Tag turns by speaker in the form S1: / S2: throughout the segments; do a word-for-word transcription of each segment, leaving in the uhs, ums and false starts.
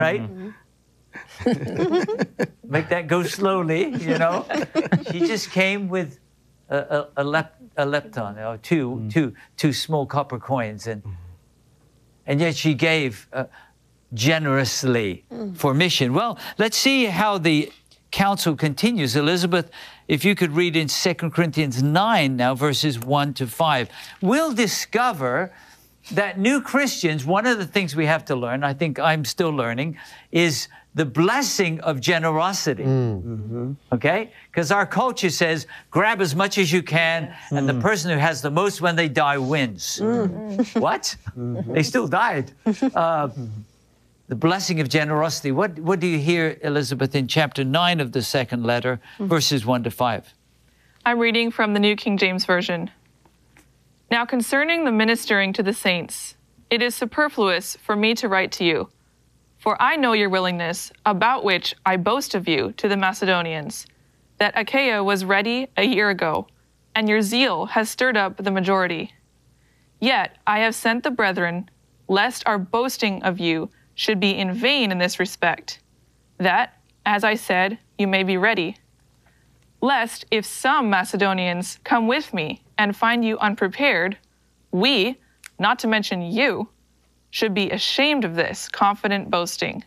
S1: right? Mm-hmm. Make that go slowly, you know. She just came with a, a, a, lep, a lepton, or two, mm-hmm. two, two small copper coins, and and yet she gave uh, generously mm. for mission. Well, let's see how the counsel continues. Elizabeth, if you could read in Second Corinthians nine now, verses one to five. We'll discover that new Christians, one of the things we have to learn, I think I'm still learning, is the blessing of generosity, mm. mm-hmm. okay? Because our culture says, grab as much as you can, yes. and mm. the person who has the most when they die wins. Mm. What? Mm-hmm. They still died. Uh, the blessing of generosity. What, what do you hear, Elizabeth, in chapter nine of the second letter, mm. verses one to five?
S2: I'm reading from the New King James Version. Now concerning the ministering to the saints, it is superfluous for me to write to you, for I know your willingness, about which I boast of you to the Macedonians, that Achaia was ready a year ago, and your zeal has stirred up the majority. Yet I have sent the brethren, lest our boasting of you should be in vain in this respect, that, as I said, you may be ready. Lest if some Macedonians come with me and find you unprepared, we, not to mention you, should be ashamed of this confident boasting.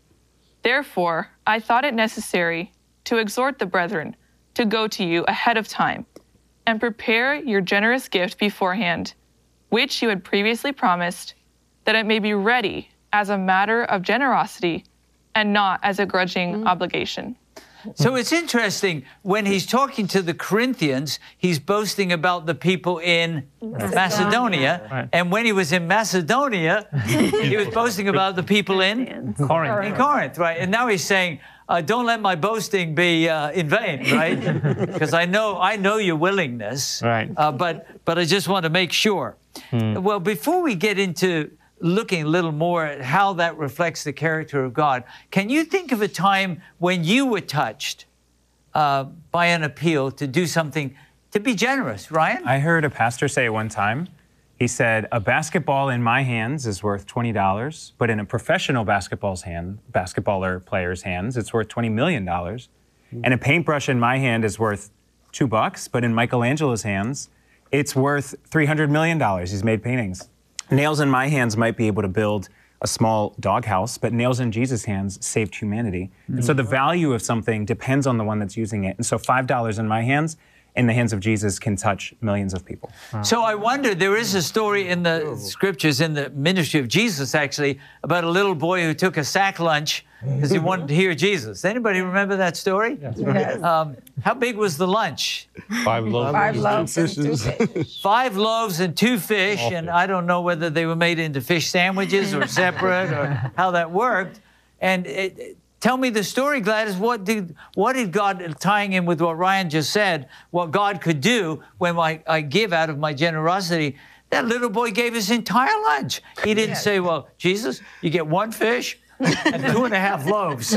S2: Therefore, I thought it necessary to exhort the brethren to go to you ahead of time and prepare your generous gift beforehand, which you had previously promised, that it may be ready as a matter of generosity and not as a grudging mm. obligation.
S1: So it's interesting, when he's talking to the Corinthians, he's boasting about the people in Macedonia. Macedonia. Right. And when he was in Macedonia, he was boasting about the people in
S3: Corinth.
S1: In Corinth, right? And now he's saying, uh, don't let my boasting be uh, in vain, right? Because I know I know your willingness,
S3: right?
S1: Uh, but but I just want to make sure. Hmm. Well, before we get into looking a little more at how that reflects the character of God, can you think of a time when you were touched uh, by an appeal to do something, to be generous? Ryan?
S4: I heard a pastor say one time, he said, a basketball in my hands is worth twenty dollars, but in a professional basketball's hand, basketballer player's hands, it's worth twenty million dollars. Mm-hmm. And a paintbrush in my hand is worth two bucks, but in Michelangelo's hands, it's worth three hundred million dollars. He's made paintings. Nails in my hands might be able to build a small doghouse, but nails in Jesus' hands saved humanity. Mm-hmm. And so the value of something depends on the one that's using it. And so five dollars in my hands, in the hands of Jesus, can touch millions of people.
S1: Wow. So I wonder, there is a story in the scriptures, in the ministry of Jesus, actually, about a little boy who took a sack lunch because he wanted to hear Jesus. Anybody remember that story?
S3: Yes.
S5: Yes.
S1: Um, how big was the lunch?
S3: Five loaves,
S5: Five loaves and two fish.
S1: Five loaves and two fish, and I don't know whether they were made into fish sandwiches or separate or how that worked. And it, it, tell me the story, Gladys. What did what did God, tying in with what Ryan just said, what God could do when I, I give out of my generosity? That little boy gave his entire lunch. He didn't
S5: Yes.
S1: say, well, Jesus, you get one fish and two and a half loaves.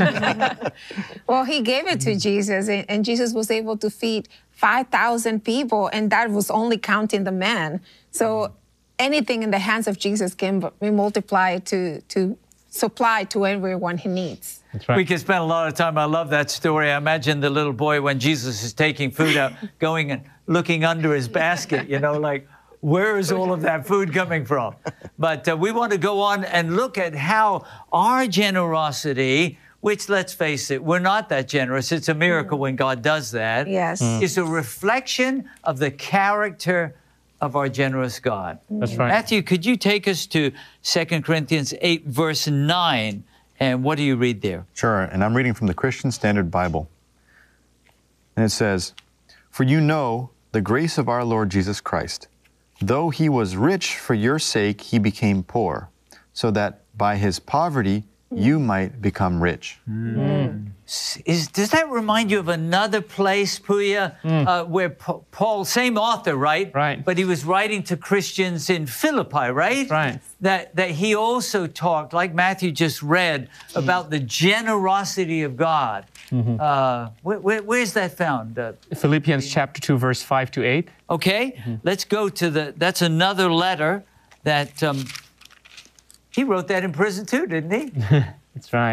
S5: Well, he gave it to Jesus, and, and Jesus was able to feed five thousand people, and that was only counting the men. So anything in the hands of Jesus can be multiplied to, to supply to everyone he needs.
S3: That's right.
S1: We could spend a lot of time. I love that story. I imagine the little boy, when Jesus is taking food out, going and looking under his basket, you know, like, where is all of that food coming from? But uh, we want to go on and look at how our generosity, which, let's face it, we're not that generous. It's a miracle when God does that.
S5: Yes.
S1: Mm. Is a reflection of the character of our generous God.
S3: That's right.
S1: Matthew, could you take us to Second Corinthians eight, verse nine? And what do you read there?
S6: Sure, and I'm reading from the Christian Standard Bible. And it says, "For you know the grace of our Lord Jesus Christ. Though he was rich, for your sake he became poor, so that by his poverty you might become rich."
S1: Mm. Is, does that remind you of another place, Puya, mm. uh, where P- Paul, same author, right?
S3: Right.
S1: But he was writing to Christians in Philippi, right?
S3: Right.
S1: That, that he also talked, like Matthew just read, about mm. the generosity of God. Mm-hmm. Uh, where, where, where's that found? Uh,
S3: Philippians chapter two, verse five to eight.
S1: Okay, mm-hmm. Let's go to the, that's another letter that, um, he wrote that in prison too, didn't he?
S3: That's right.